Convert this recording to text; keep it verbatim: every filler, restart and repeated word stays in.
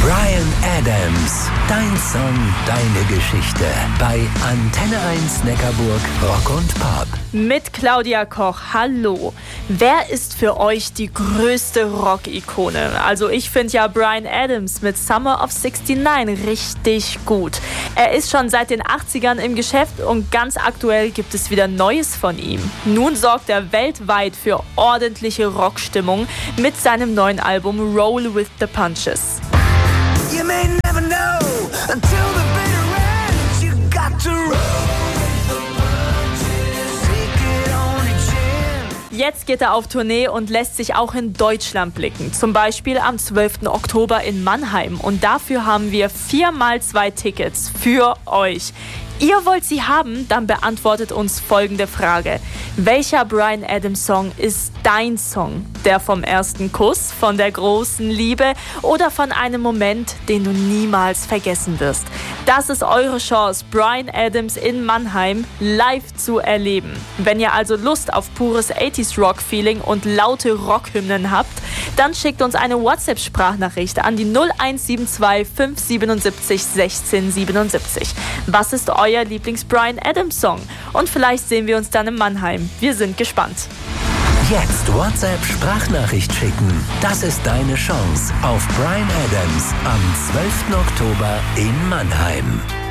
Bryan Adams. Dein Song, deine Geschichte. Bei Antenne eins Neckarburg Rock und Pop. Mit Claudia Koch, hallo. Wer ist für euch die größte Rock-Ikone? Also ich finde ja Bryan Adams mit Summer of sixty-nine richtig gut. Er ist schon seit den achtzigern im Geschäft und ganz aktuell gibt es wieder Neues von ihm. Nun sorgt er weltweit für ordentliche Rockstimmung mit seinem neuen Album Roll with the Punches. You may never know until the bitter end. You got to roll with the punches. Take it on the chin. Jetzt geht er auf Tournee und lässt sich auch in Deutschland blicken. Zum Beispiel am zwölften Oktober in Mannheim. Und dafür haben wir vier mal zwei Tickets für euch. Ihr wollt sie haben? Dann beantwortet uns folgende Frage. Welcher Bryan Adams Song ist dein Song? Der vom ersten Kuss, von der großen Liebe oder von einem Moment, den du niemals vergessen wirst? Das ist eure Chance, Bryan Adams in Mannheim live zu erleben. Wenn ihr also Lust auf pures achtziger Rock-Feeling und laute Rockhymnen habt, dann schickt uns eine WhatsApp-Sprachnachricht an die null eins sieben zwei fünf sieben sieben sechs eins sieben sieben. Was ist euer Lieblings-Bryan Adams-Song? Und vielleicht sehen wir uns dann in Mannheim. Wir sind gespannt. Jetzt WhatsApp-Sprachnachricht schicken. Das ist deine Chance auf Bryan Adams am zwölften Oktober in Mannheim.